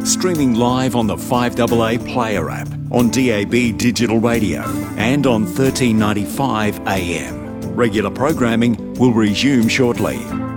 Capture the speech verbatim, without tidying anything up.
Streaming live on the five A A Player app, on D A B digital radio and on thirteen ninety-five A M. Regular programming will resume shortly.